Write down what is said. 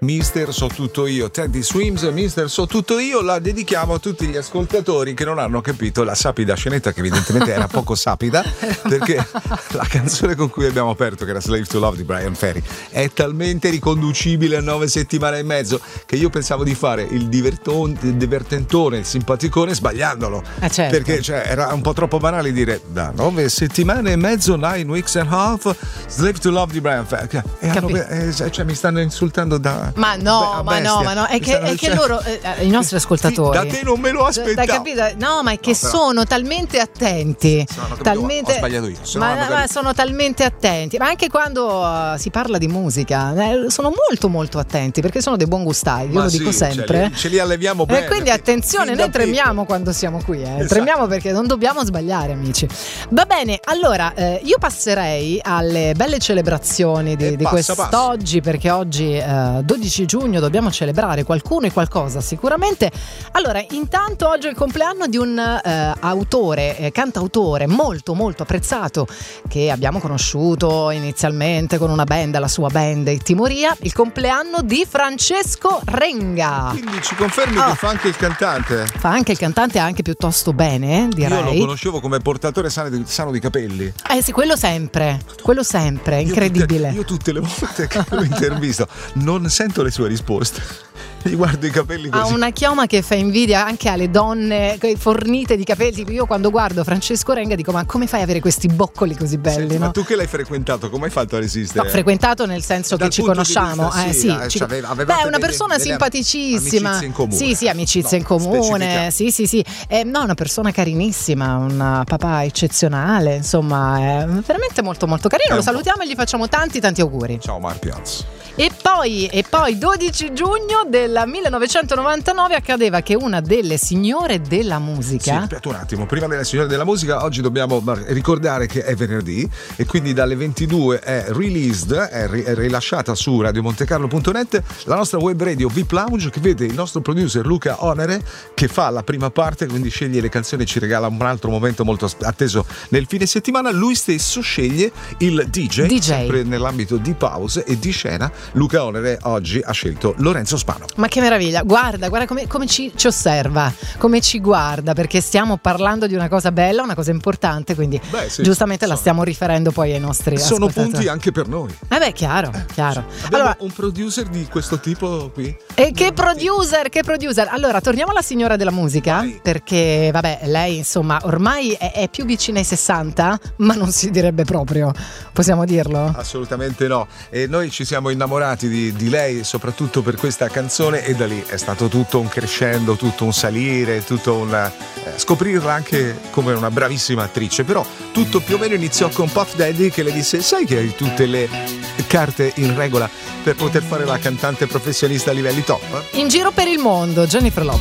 Mister So Tutto Io, Teddy Swims, Mister So Tutto Io, la dedichiamo a tutti gli ascoltatori che non hanno capito la sapida scenetta, che evidentemente era poco sapida, perché la canzone con cui abbiamo aperto, che era Slave to Love di Brian Ferry, è talmente riconducibile a 9 settimane e mezzo che io pensavo di fare il divertentone, il simpaticone, sbagliandolo. Certo. Perché era un po' troppo banale dire da 9 settimane e mezzo, 9 weeks and a half, Slave to Love di Brian Ferry. Mi stanno insultando da. Ma no, è che loro, i nostri ascoltatori. Da te non me lo aspettavo. Capito? No, ma è che sono talmente attenti. Ho sbagliato io. Ma sono talmente attenti. Ma anche quando si parla di musica, sono molto molto attenti, perché sono dei buon gustai. Io lo dico sempre. Ce li alleviamo bene. E quindi attenzione, noi tremiamo quando siamo qui. Tremiamo perché non dobbiamo sbagliare, amici. Va bene, allora io passerei alle belle celebrazioni di quest'oggi, perché oggi 12 giugno dobbiamo celebrare qualcuno e qualcosa sicuramente. Allora, intanto oggi è il compleanno di un autore, cantautore molto molto apprezzato, che abbiamo conosciuto inizialmente con una band, la sua band I Timoria. Il compleanno di Francesco Renga. Quindi ci confermi che fa anche il cantante? Fa anche il cantante, anche piuttosto bene, direi. Io lo conoscevo come portatore sano di capelli. Sì, quello sempre, incredibile. Io tutte le volte che lo intervisto non sento le sue risposte. Gli guardo i capelli così. Ha una chioma che fa invidia anche alle donne fornite di capelli. Io quando guardo Francesco Renga dico: ma come fai ad avere questi boccoli così belli? Senti, no? Ma tu che l'hai frequentato, come hai fatto a resistere? No, frequentato nel senso che ci conosciamo. È una persona simpaticissima. Amicizie in comune. Sì, amicizie in comune. Sì. No, una persona carinissima, un papà eccezionale. Insomma, è veramente molto molto carino. Lo salutiamo e gli facciamo tanti auguri. Ciao Marpiaz. E poi 12 giugno del 1999 accadeva che una delle signore della musica. Sì, aspetta un attimo, prima delle signore della musica, oggi dobbiamo ricordare che è venerdì e quindi dalle 22 è released, è rilasciata su radiomontecarlo.net la nostra web radio VIP Lounge, che vede il nostro producer Luca Onere che fa la prima parte, quindi sceglie le canzoni e ci regala un altro momento molto atteso nel fine settimana. Lui stesso sceglie il DJ. Sempre nell'ambito di pause e di scena. Luca Onere oggi ha scelto Lorenzo Spano. Ma che meraviglia, guarda come ci osserva, come ci guarda, perché stiamo parlando di una cosa bella, una cosa importante, quindi giustamente la stiamo riferendo poi ai nostri ascoltatori. Sono punti anche per noi. Chiaro. Abbiamo allora, un producer di questo tipo qui. E che producer! Allora, torniamo alla signora della musica. Vai. Perché, lei insomma ormai è più vicina ai 60, ma non si direbbe proprio, possiamo dirlo? Assolutamente no. E noi ci siamo innamorati di lei, soprattutto per questa canzone, e da lì è stato tutto un crescendo, tutto un salire, tutto un scoprirla anche come una bravissima attrice. Però tutto più o meno iniziò con Puff Daddy, che le disse: sai che hai tutte le carte in regola per poter fare la cantante professionista a livelli top? In giro per il mondo, Jennifer Lopez.